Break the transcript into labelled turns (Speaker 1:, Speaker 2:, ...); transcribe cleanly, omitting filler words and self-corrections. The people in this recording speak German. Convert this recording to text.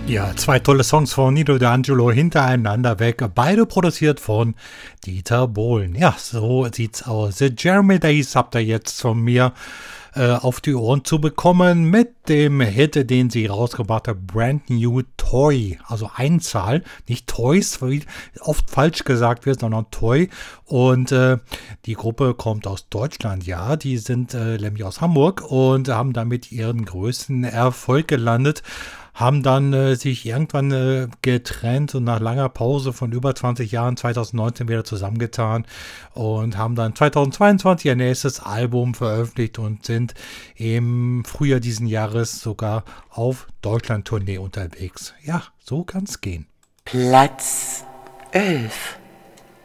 Speaker 1: Ja, zwei tolle Songs von Nino D'Angelo hintereinander weg, beide produziert von Dieter Bohlen. Ja, so sieht's aus. The Jeremy Days habt ihr jetzt von mir auf die Ohren zu bekommen mit dem Hit, den sie rausgebracht hat, Brand New Toy, also Einzahl, nicht Toys, wie oft falsch gesagt wird, sondern Toy. Und die Gruppe kommt aus Deutschland, ja, die sind nämlich aus Hamburg und haben damit ihren größten Erfolg gelandet. Haben dann sich irgendwann getrennt und nach langer Pause von über 20 Jahren 2019 wieder zusammengetan und haben dann 2022 ihr nächstes Album veröffentlicht und sind im Frühjahr diesen Jahres sogar auf Deutschland-Tournee unterwegs. Ja, so kann's gehen.
Speaker 2: Platz 11.